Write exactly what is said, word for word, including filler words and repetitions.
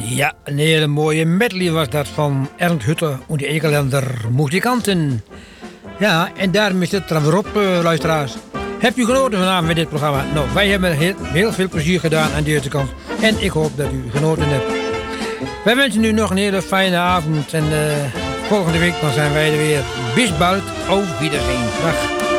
Ja, een hele mooie medley was dat van Ernst Hutter en de Egerländer muzikanten. Ja, en daarom is het er weer op, uh, luisteraars. Hebt u genoten vanavond met dit programma? Nou, wij hebben heel, heel veel plezier gedaan aan deze kant. En ik hoop dat u genoten hebt. Wij wensen u nog een hele fijne avond. En uh, volgende week dan zijn wij er weer. Bis bald. Auf Wiedersehen. Dag.